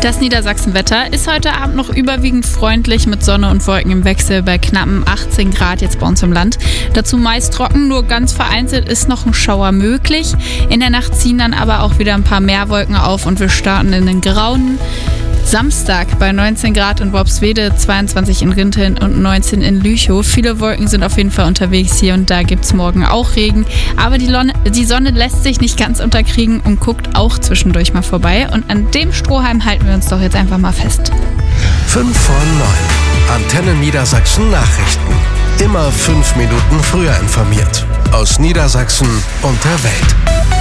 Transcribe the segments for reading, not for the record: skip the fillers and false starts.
Das Niedersachsenwetter ist heute Abend noch überwiegend freundlich mit Sonne und Wolken im Wechsel bei knappen 18 Grad jetzt bei uns im Land. Dazu meist trocken, nur ganz vereinzelt ist noch ein Schauer möglich. In der Nacht ziehen dann aber auch wieder ein paar mehr Wolken auf und wir starten in den grauen Samstag bei 19 Grad in Worpswede, 22 in Rinteln und 19 in Lüchow. Viele Wolken sind auf jeden Fall unterwegs. Hier und da gibt es morgen auch Regen. Aber die Sonne lässt sich nicht ganz unterkriegen und guckt auch zwischendurch mal vorbei. Und an dem Strohhalm halten wir uns doch jetzt einfach mal fest. 5 vor 9. Antenne Niedersachsen Nachrichten. Immer 5 Minuten früher informiert. Aus Niedersachsen und der Welt.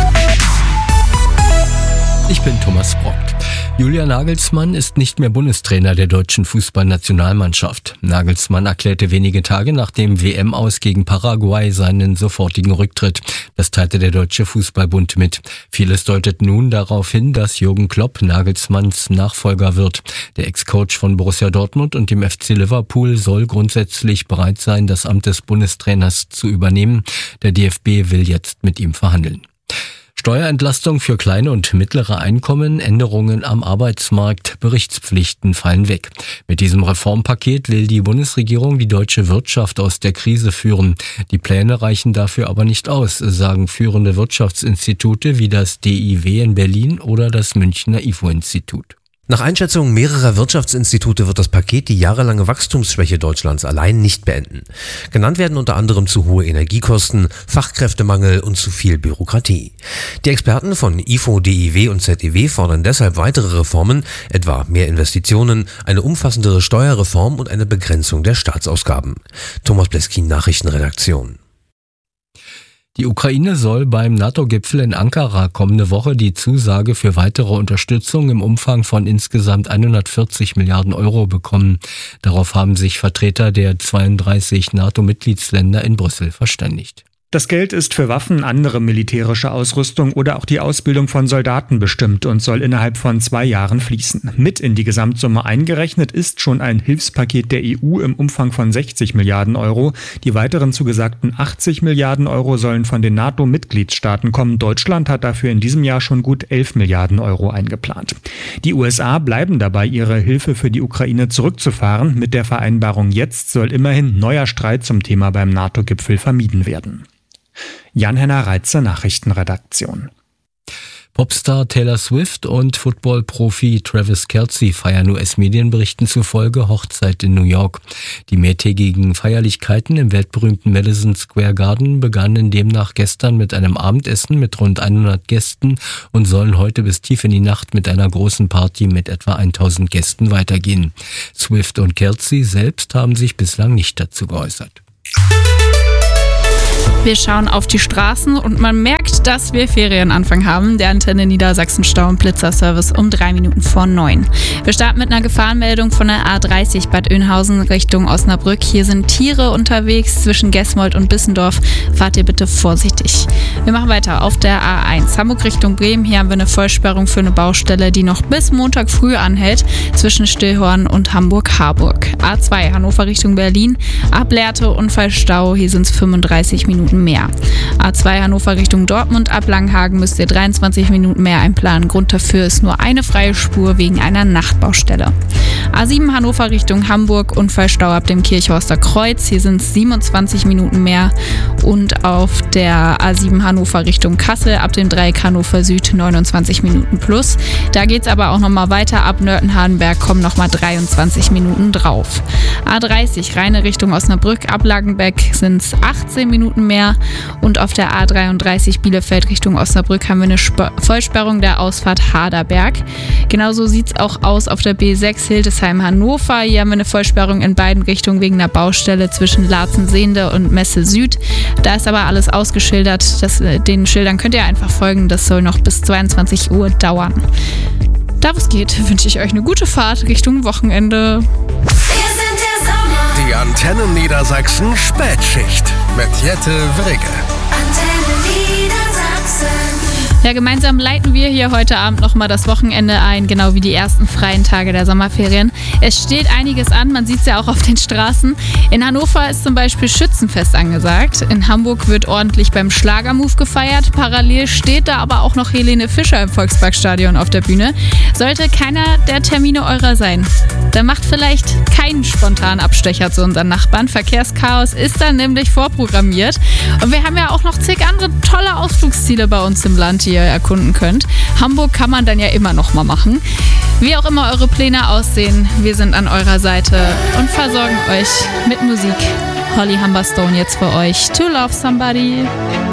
Ich bin Thomas Brock. Julian Nagelsmann ist nicht mehr Bundestrainer der deutschen Fußballnationalmannschaft. Nagelsmann erklärte wenige Tage nach dem WM-Aus gegen Paraguay seinen sofortigen Rücktritt. Das teilte der Deutsche Fußballbund mit. Vieles deutet nun darauf hin, dass Jürgen Klopp Nagelsmanns Nachfolger wird. Der Ex-Coach von Borussia Dortmund und dem FC Liverpool soll grundsätzlich bereit sein, das Amt des Bundestrainers zu übernehmen. Der DFB will jetzt mit ihm verhandeln. Steuerentlastung für kleine und mittlere Einkommen, Änderungen am Arbeitsmarkt, Berichtspflichten fallen weg. Mit diesem Reformpaket will die Bundesregierung die deutsche Wirtschaft aus der Krise führen. Die Pläne reichen dafür aber nicht aus, sagen führende Wirtschaftsinstitute wie das DIW in Berlin oder das Münchner IFO-Institut. Nach Einschätzung mehrerer Wirtschaftsinstitute wird das Paket die jahrelange Wachstumsschwäche Deutschlands allein nicht beenden. Genannt werden unter anderem zu hohe Energiekosten, Fachkräftemangel und zu viel Bürokratie. Die Experten von IFO, DIW und ZEW fordern deshalb weitere Reformen, etwa mehr Investitionen, eine umfassendere Steuerreform und eine Begrenzung der Staatsausgaben. Thomas Bleskin, Nachrichtenredaktion. Die Ukraine soll beim NATO-Gipfel in Ankara kommende Woche die Zusage für weitere Unterstützung im Umfang von insgesamt 140 Milliarden Euro bekommen. Darauf haben sich Vertreter der 32 NATO-Mitgliedsländer in Brüssel verständigt. Das Geld ist für Waffen, andere militärische Ausrüstung oder auch die Ausbildung von Soldaten bestimmt und soll innerhalb von 2 Jahren fließen. Mit in die Gesamtsumme eingerechnet ist schon ein Hilfspaket der EU im Umfang von 60 Milliarden Euro. Die weiteren zugesagten 80 Milliarden Euro sollen von den NATO-Mitgliedstaaten kommen. Deutschland hat dafür in diesem Jahr schon gut 11 Milliarden Euro eingeplant. Die USA bleiben dabei, ihre Hilfe für die Ukraine zurückzufahren. Mit der Vereinbarung jetzt soll immerhin neuer Streit zum Thema beim NATO-Gipfel vermieden werden. Jan-Henner Reitze, Nachrichtenredaktion. Popstar Taylor Swift und Football-Profi Travis Kelce feiern US-Medienberichten zufolge Hochzeit in New York. Die mehrtägigen Feierlichkeiten im weltberühmten Madison Square Garden begannen demnach gestern mit einem Abendessen mit rund 100 Gästen und sollen heute bis tief in die Nacht mit einer großen Party mit etwa 1000 Gästen weitergehen. Swift und Kelce selbst haben sich bislang nicht dazu geäußert. Wir schauen auf die Straßen und man merkt, dass wir Ferienanfang haben. Der Antenne Niedersachsen Stau- und Blitzerservice um 3 Minuten vor 9. Wir starten mit einer Gefahrenmeldung von der A30 Bad Oeynhausen Richtung Osnabrück. Hier sind Tiere unterwegs zwischen Gesmold und Bissendorf. Fahrt ihr bitte vorsichtig. Wir machen weiter auf der A1 Hamburg Richtung Bremen. Hier haben wir eine Vollsperrung für eine Baustelle, die noch bis Montag früh anhält zwischen Stillhorn und Hamburg-Harburg. A2 Hannover Richtung Berlin. Ab Lehrte Unfallstau. Hier sind es 35 Minuten mehr. A2 Hannover Richtung Dortmund, ab Langenhagen müsst ihr 23 Minuten mehr einplanen. Grund dafür ist nur eine freie Spur wegen einer Nachtbaustelle. A7 Hannover Richtung Hamburg, Unfallstau ab dem Kirchhorster Kreuz. Hier sind es 27 Minuten mehr. Und auf der A7 Hannover Richtung Kassel, ab dem Dreieck Hannover Süd 29 Minuten plus. Da geht es aber auch nochmal weiter. Ab Nörten-Hardenberg kommen nochmal 23 Minuten drauf. A30 Rheine Richtung Osnabrück, ab Lagenbeck sind es 18 Minuten mehr. Und auf der A33 Bielefeld Richtung Osnabrück haben wir eine Vollsperrung der Ausfahrt Haderberg. Genauso sieht es auch aus auf der B6 Hildesheim-Hannover. Hier haben wir eine Vollsperrung in beiden Richtungen wegen einer Baustelle zwischen Laatzen-Sehnde und Messe Süd. Da ist aber alles ausgeschildert. Den Schildern könnt ihr einfach folgen. Das soll noch bis 22 Uhr dauern. Da wo es geht, wünsche ich euch eine gute Fahrt Richtung Wochenende. Die Antenne Niedersachsen Spätschicht mit Jette Wrigge. Antenne Niedersachsen. Ja, gemeinsam leiten wir hier heute Abend nochmal das Wochenende ein, genau wie die ersten freien Tage der Sommerferien. Es steht einiges an, man sieht es ja auch auf den Straßen. In Hannover ist zum Beispiel Schützenfest angesagt. In Hamburg wird ordentlich beim Schlagermove gefeiert. Parallel steht da aber auch noch Helene Fischer im Volksparkstadion auf der Bühne. Sollte keiner der Termine eurer sein, dann macht vielleicht keinen spontanen Abstecher zu unseren Nachbarn. Verkehrschaos ist dann nämlich vorprogrammiert. Und wir haben ja auch noch zig andere tolle Ausflugsziele bei uns im Land, die ihr erkunden könnt. Hamburg kann man dann ja immer noch mal machen. Wie auch immer eure Pläne aussehen, wir sind an eurer Seite und versorgen euch mit Musik. Holly Humberstone jetzt für euch. To Love Somebody.